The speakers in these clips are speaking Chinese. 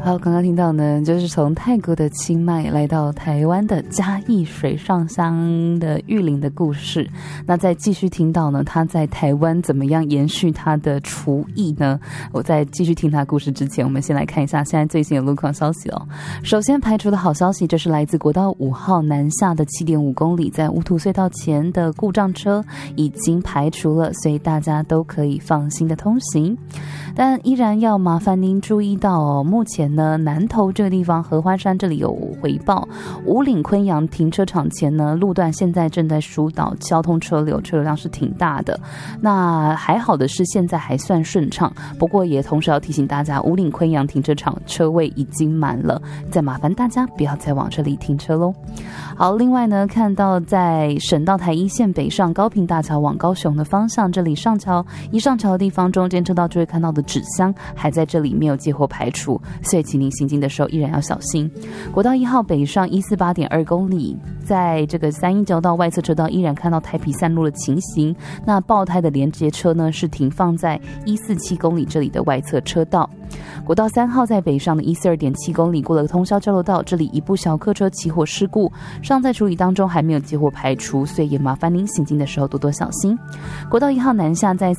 好，刚刚听到呢，就是从泰国的清迈来到台湾的嘉义水上乡的玉林的故事。那再继续听到呢，他在台湾怎么样延续他的厨艺呢？我在继续听他故事之前，我们先来看一下现在最新的路况消息哦。首先排除的好消息，这是来自国道5号南下的 7.5 公里，在乌土隧道前的故障车已经排除了，所以大家都可以放心的通行。但依然要麻烦您注意到哦，目前呢南投这个地方合欢山这里有回报，五岭昆阳停车场前呢路段现在正在疏导交通车流量是挺大的。那还好的是现在还算顺畅，不过也同时要提醒大家，五岭昆阳停车场车位已经满了，再麻烦大家不要再往这里停车咯。好，另外呢看到在省道台一线北上高屏大桥往高雄的方向，这里上桥的地方中间车道就会看到的纸箱还在这里没有接获排除，所以请您行进的时候依然要小心。国道1号北上 148.2 公里，在这个319道外侧车道依然看到台啤散路的情形，那爆胎的连接车呢是停放在147公里这里的外侧车道。国道3号在北上的 142.7 公里过了通霄交流道，这里一部小客车起火事故尚在处理当中，还没有接获排除，所以也麻烦您行进的时候多多小心。国道1号南下在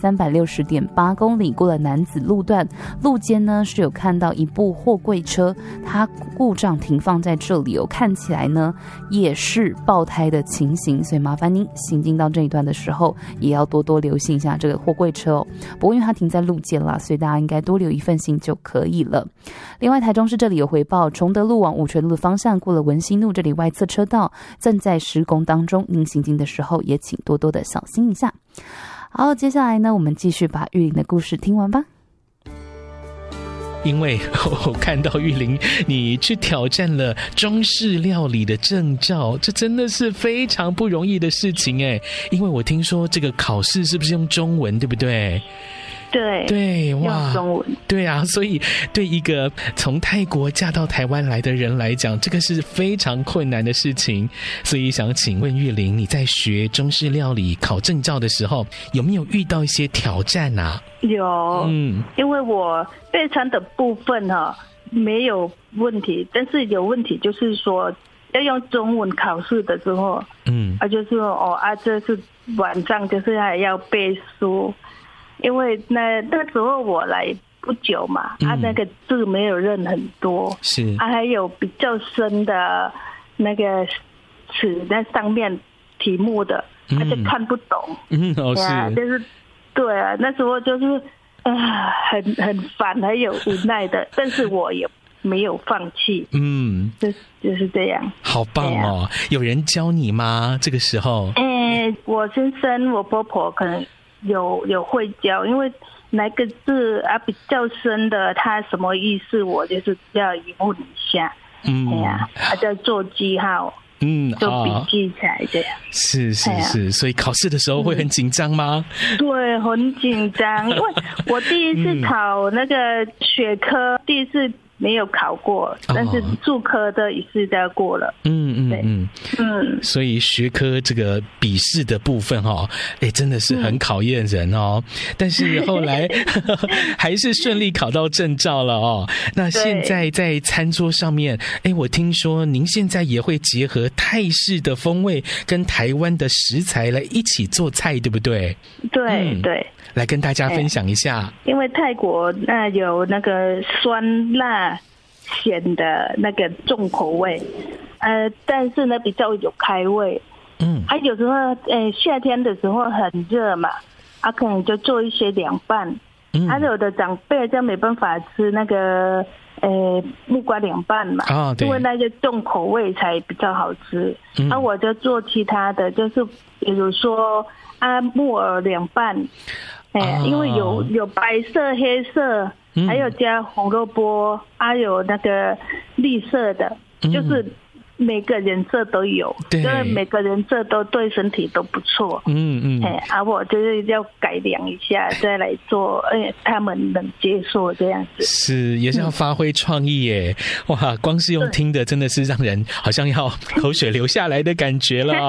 360.8 公里过了南子路段，路肩呢是有看到一部货柜车，它故障停放在这里哦，看起来呢也是爆胎的情形，所以麻烦您行进到这一段的时候也要多多留心一下这个货柜车哦。不过因为它停在路肩啦，所以大家应该多留一份心就可以了。另外台中市这里有回报，崇德路往五权路的方向过了文心路，这里外侧车道正在施工当中，您行进的时候也请多多的小心一下。好，接下来呢我们继续把玉林的故事听完吧。 因为我看到玉林你去挑战了中式料理的证照，这真的是非常不容易的事情耶。因为我听说这个考试是不是用中文，对不对？对，哇， 用中文。 对啊，所以对一个从泰国嫁到台湾来的人来讲，这个是非常困难的事情。所以想请问玉林，你在学中式料理考证照的时候，有没有遇到一些挑战啊？ 有，因为我备餐的部分没有问题，但是有问题就是说要用中文考试的时候，就是说这是晚上就是还要背书。因为那时候我来不久嘛，那个字没有认很多， 是还有比较深的那个词在上面题目的，他就看不懂。是，就是对啊，那时候就是很烦，还有无奈的，但是我也没有放弃。就是这样。好棒哦！ 有人教你吗？这个时候？ 我先生、我婆婆可能有会教，因为哪个字比较深的，它什么意思，我就是要问一下。他在做记号，做笔记起来这样。 是，所以考试的时候会很紧张吗？ 对，很紧张，因为我第一次考那个学科，第一次没有考过，但是数科的一次都过了。 所以学科这个笔试的部分真的是很考验人哦。但是后来还是顺利考到证照了哦。那现在在餐桌上面，我听说您现在也会结合泰式的风味跟台湾的食材来一起做菜，对不对？ 对， 来跟大家分享一下。 因为泰国有那个酸辣咸的那个重口味，但是呢比较有开胃。有时候夏天的时候很热嘛，可能就做一些凉拌。有的长辈就没办法吃那个木瓜凉拌嘛，因为那个重口味才比较好吃。我就做其他的，就是比如说木耳凉拌，因为有白色、黑色，还有加红萝卜，还有那个绿色的，就是每个颜色都有，就是每个颜色都对身体都不错。我就是要改良一下再来做，他们能接受这样子。是， 也是要发挥创意耶。哇，光是用听的真的是让人好像要口水流下来的感觉了。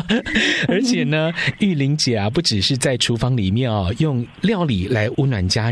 而且呢，玉玲姐不只是在厨房里面用料理来温暖家